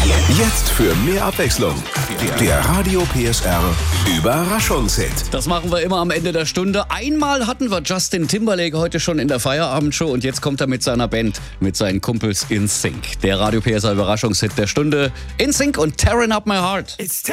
Jetzt für mehr Abwechslung. Der Radio PSR Überraschungshit. Das machen wir immer am Ende der Stunde. Einmal hatten wir Justin Timberlake heute schon in der Feierabendshow und jetzt kommt er mit seiner Band, mit seinen Kumpels NSYNC. Der Radio PSR Überraschungshit der Stunde. NSYNC und Tearing Up My Heart.